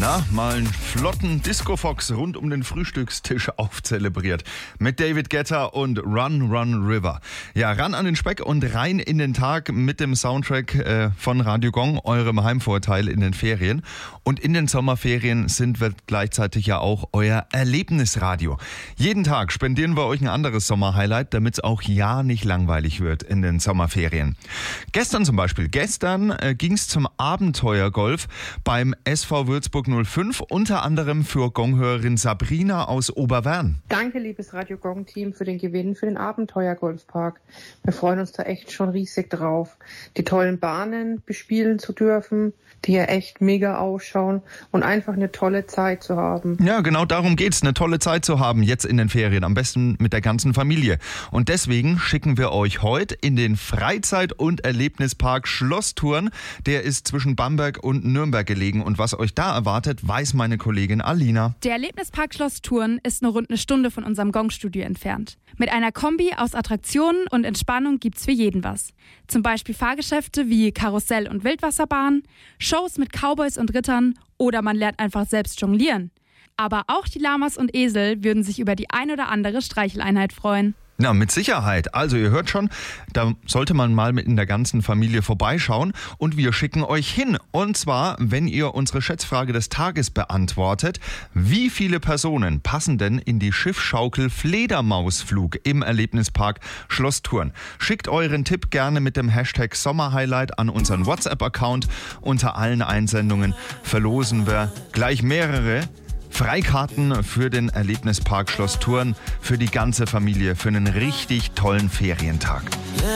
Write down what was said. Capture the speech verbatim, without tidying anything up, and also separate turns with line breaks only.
Na, mal einen flotten Disco-Fox rund um den Frühstückstisch aufzelebriert. Mit David Guetta und Run, Run River. Ja, ran an den Speck und rein in den Tag mit dem Soundtrack äh, von Radio Gong, eurem Heimvorteil in den Ferien. Und in den Sommerferien sind wir gleichzeitig ja auch euer Erlebnisradio. Jeden Tag spendieren wir euch ein anderes Sommerhighlight, damit es auch ja nicht langweilig wird in den Sommerferien. Gestern zum Beispiel, gestern äh, ging es zum Abenteuergolf beim S V Würzburg null fünf, unter anderem für Gonghörerin Sabrina aus Oberwern.
Danke, liebes Radio Gong-Team, für den Gewinn für den Abenteuergolfpark. Wir freuen uns da echt schon riesig drauf, die tollen Bahnen bespielen zu dürfen, die ja echt mega ausschauen und einfach eine tolle Zeit zu haben.
Ja, genau darum geht's, eine tolle Zeit zu haben jetzt in den Ferien, am besten mit der ganzen Familie. Und deswegen schicken wir euch heute in den Freizeit- und Erlebnispark Schlosstouren. Der ist zwischen Bamberg und Nürnberg gelegen und was euch da erwartet, weiß meine Kollegin Alina.
Der Erlebnispark Schlosstouren ist nur rund eine Stunde von unserem Gong-Studio entfernt. Mit einer Kombi aus Attraktionen und Entspannung gibt's für jeden was. Zum Beispiel Fahrgeschäfte wie Karussell und Wildwasserbahn, Shows mit Cowboys und Rittern oder man lernt einfach selbst jonglieren. Aber auch die Lamas und Esel würden sich über die ein oder andere Streicheleinheit freuen.
Na, mit Sicherheit. Also ihr hört schon, da sollte man mal mit in der ganzen Familie vorbeischauen und wir schicken euch hin. Und zwar, wenn ihr unsere Schätzfrage des Tages beantwortet, wie viele Personen passen denn in die Schiffschaukel Fledermausflug im Erlebnispark Schlosstouren? Schickt euren Tipp gerne mit dem Hashtag Sommerhighlight an unseren WhatsApp-Account. Unter allen Einsendungen verlosen wir gleich mehrere Freikarten für den Erlebnispark Schlosstouren für die ganze Familie für einen richtig tollen Ferientag.